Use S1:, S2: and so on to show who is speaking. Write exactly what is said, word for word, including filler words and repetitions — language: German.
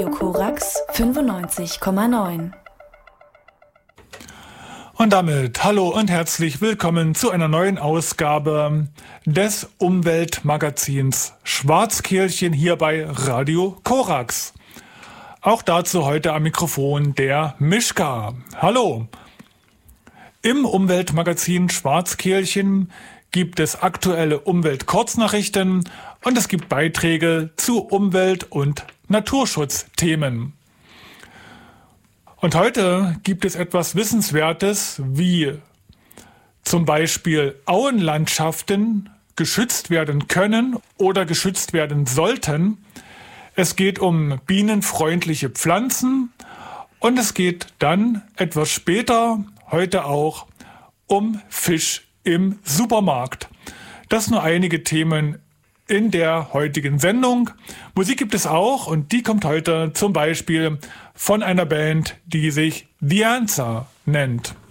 S1: Radio Korax fünfundneunzig Komma neun.
S2: Und damit hallo und herzlich willkommen zu einer neuen Ausgabe des Umweltmagazins Schwarzkehlchen hier bei Radio Korax. Auch dazu heute am Mikrofon der Mischka. Hallo! Im Umweltmagazin Schwarzkehlchen gibt es aktuelle Umweltkurznachrichten und es gibt Beiträge zu Umwelt- und Naturschutzthemen. Und heute gibt es etwas Wissenswertes, wie zum Beispiel Auenlandschaften geschützt werden können oder geschützt werden sollten. Es geht um bienenfreundliche Pflanzen und es geht dann etwas später, heute auch, um Fisch im Supermarkt. Das nur einige Themen in der heutigen Sendung. Musik gibt es auch und die kommt heute zum Beispiel von einer Band, die sich The Answer nennt.